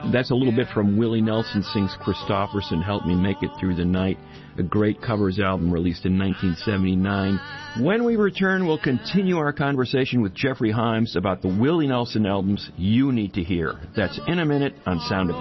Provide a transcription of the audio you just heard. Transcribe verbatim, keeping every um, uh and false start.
That's a little bit from Willie Nelson sings Christofferson, Help Me Make It Through the Night, a great covers album released in nineteen seventy-nine. When we return, we'll continue our conversation with Jeffrey Himes about the Willie Nelson albums you need to hear. That's in a minute on Sound Opinion.